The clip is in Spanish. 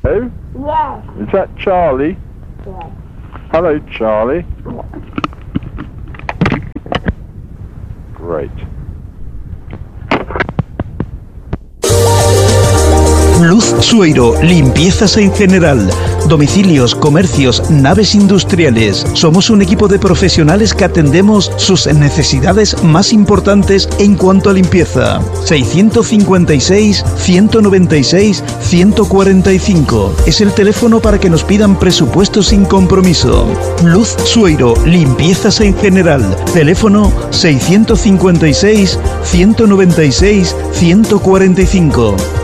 Hello? Yes. Is that Charlie? Yes. Hello, Charlie. Great. Luz Sueiro, limpiezas en general, domicilios, comercios, naves industriales. Somos un equipo de profesionales que atendemos sus necesidades más importantes en cuanto a limpieza. 656-196-145 es el teléfono para que nos pidan presupuestos sin compromiso. Luz Sueiro, limpiezas en general. Teléfono 656-196-145.